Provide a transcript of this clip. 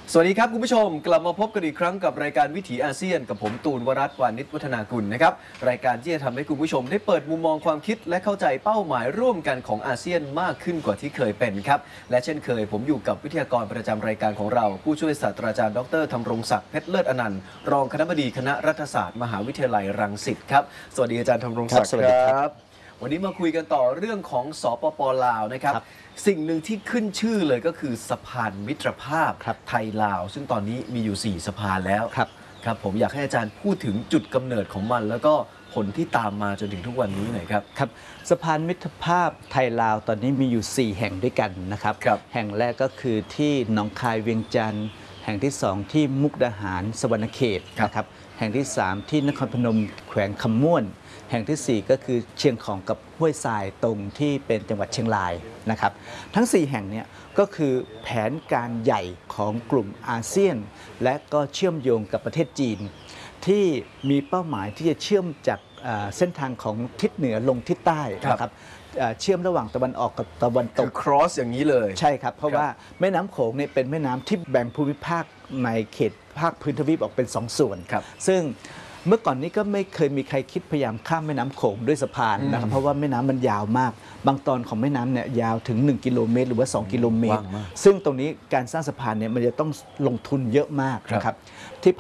สวัสดีครับคุณผู้ชมกลับมาพบกันอีกครั้งกับรายการวิถีอาเซียนกับผมตูนวรัตน์วานิชวัฒนากุลนะครับรายการที่จะทำให้คุณผู้ชมได้เปิดมุมมองความคิดและเข้าใจเป้าหมายร่วมกันของอาเซียนมากขึ้นกว่าที่เคยเป็นครับและเช่นเคยผมอยู่กับวิทยากรประจำรายการของเราผู้ช่วยศาสตราจารย์ดร.ธำรงศักดิ์เพชรเลิศอนันต์รองคณบดีคณะรัฐศาสตร์มหาวิทยาลัยรังสิตครับสวัสดีอาจารย์ธำรงศักดิ์ครับวันนี้มาคุยกันต่อเรื่องของสปป.ลาวนะครับสิ่งหนึ่งที่ขึ้นชื่อเลยก็คือสะพานมิตรภาพไทยลาวซึ่งตอนนี้มีอยู่4สะพานแล้วครับผมอยากให้อาจารย์พูดถึงจุดกำเนิดของมันแล้วก็ผลที่ตามมาจนถึงทุกวันนี้หน่อยครับครับสะพานมิตรภาพไทยลาวตอนนี้มีอยู่4แห่งด้วยกันนะครับแห่งแรกก็คือที่หนองคายเวียงจันทร์แห่งที่2ที่มุกดาหารสวรรณเขตนะครับแห่งที่3ที่นครพนมแขวงคำม่วนแห่งที่4ก็คือเชียงของกับห้วยทรายตรงที่เป็นจังหวัดเชียงรายนะครับทั้ง4แห่งนี้ก็คือแผนการใหญ่ของกลุ่มอาเซียนและก็เชื่อมโยงกับประเทศจีนที่มีเป้าหมายที่จะเชื่อมจากเส้นทางของทิศเหนือลงทิศใต้นะครับเชื่อมระหว่างตะวันออกกับตะวันตกคือ cross อย่างนี้เลยใช่ครับเพราะว่าแม่น้ำโขงเนี่ยเป็นแม่น้ำที่แบ่งภูมิภาคในเขตภาคพื้นทวีปออกเป็น2ส่วนซึ่งเมื่อก่อนนี้ก็ไม่เคยมีใครคิดพยายามข้ามแม่น้ำโขงด้วยสะพานนะครับเพราะว่าแม่น้ำมันยาวมากบางตอนของแม่น้ำเนี่ยยาวถึง1กิโลเมตรหรือว่า2กิโลเมตรซึ่งตรงนี้การสร้างสะพานเนี่ยมันจะต้องลงทุนเยอะมากนะครับที่